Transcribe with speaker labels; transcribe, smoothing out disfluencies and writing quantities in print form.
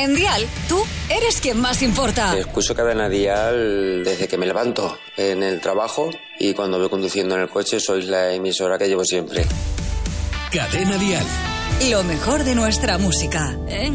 Speaker 1: En Dial, tú eres quien más importa.
Speaker 2: Escucho Cadena Dial desde que me levanto en el trabajo y cuando voy conduciendo en el coche sois la emisora que llevo siempre.
Speaker 3: Cadena Dial.
Speaker 1: Lo mejor de nuestra música.